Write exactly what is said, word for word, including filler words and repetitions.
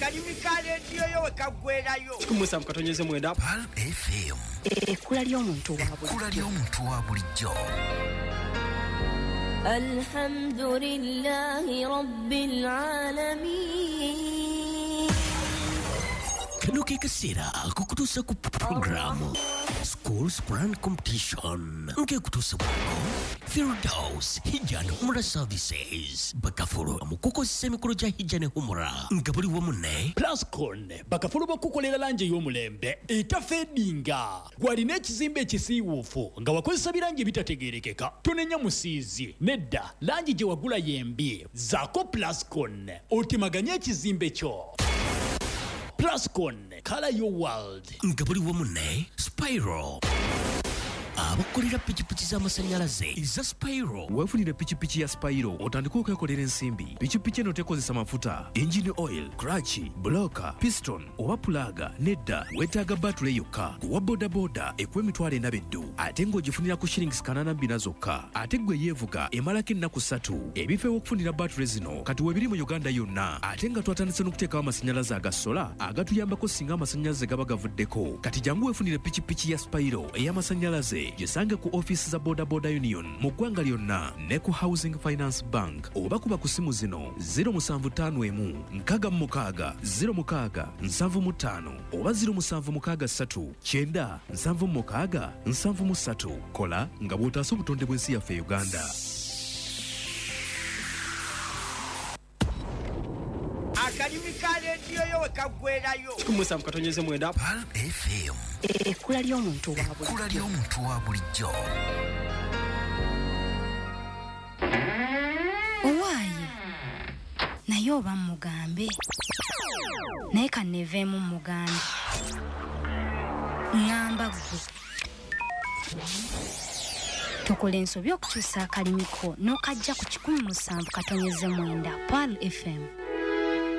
Akalimi ka radio yo wekagwerayo. Kumusa mkatonyeze mwenda. Pal F M. Ekula ly'omuntu wa bulijjo. Ekula ly'omuntu wa bulijjo. Alhamdulillahi Rabbil Alamin. Kano ke kasira kukutusa ku programu Schools Grand Competition. Nke kutusa ku Firdaus Hijane Humra Services. Bakafuru mukoko semikolo ja Hijane Humra. Ngabuli wa munne. Plascon bakafuru bakukolera lanje y'omulembe etafedinga. Gwalina ekizimbe ekisiiwuufu nga wakozesa biranje bitategerekeka. Tonenya musiizi nedda lanji gye wagula yembi. Zako Plascon otimaganya ekizimbe kyo. Plascon, color your world. Ngabuli wa munne Spyro. Abakolera pichipichi z'amasanyalaze iza Spyro. Wefunira pichipichi ya Spyro otandika okwekolera ensimbi. Pichipichi eno tekozesa mafuta, engine oil, clutch, blocker, piston oba pulaga nedda wetaaga battery yokka. Kuwa boda boda ekwe mitwalo ena beddu ate ng'ogifunira ku shillings kanaana bbiri zokka. Ate gwe yeevuga emalako ennaku ssatu. Ebifo okufunira battery zino kati weebiri mu Uganda yonna. Ate nga twatandise n'okuteekawo amasanyalaze aga sola agatuyambako singa amasanyalaze gaba gavuddeko. Kati jangu weefunire pichipichi ya Spyro ey'amasanyalaze gisange ku office za Boda Boda Union mu ggwanga lyonna ne ku Housing Finance Bank oba kuba ku simu zino zero seven five one nkaaga mu mukaaga zero mukaaga nsanvu mu ttaano oba zero seven mukaaga ssatu kyenda nsanvu mu mukaaga nsanvu mu ssatu. Kola nga bw'otaasa obutonde bw'ensi yaffe Uganda. Akalimi ka radio yo wekagwerayo. Kumusa mkatonyeze mwenda. Pal F M. Ekula ly'omuntu wa bulijjo. Ekula ly'omuntu wa bulijjo. Owaaye naye oba mugambe naye kanneeveemu mugambe ngamba gwe tokola ensobi okukyusa akalimiko n'okajja ku kikumi mu musanvu katonyeze mwenda Pal F M.